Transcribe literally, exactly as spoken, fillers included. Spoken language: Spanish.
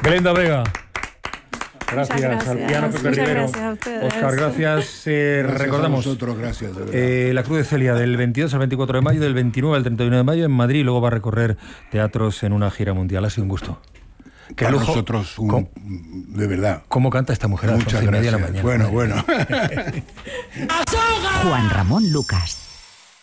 Belén Vega. Gracias, gracias al piano Pepe Muchas Rivero. gracias a ustedes. Oscar, gracias. Eh, Gracias recordamos. a vosotros, gracias, de verdad. Eh, la Cruz de Celia del veintidós al veinticuatro de mayo, del veintinueve al treinta y uno de mayo en Madrid, y luego va a recorrer teatros en una gira mundial. Ha sido un gusto. Qué Para lujo. nosotros, un, ¿Cómo, de verdad. ¿Cómo canta esta mujer a las Muchas once y media de la gracias. mañana? Bueno, bueno. Juan Ramón Lucas.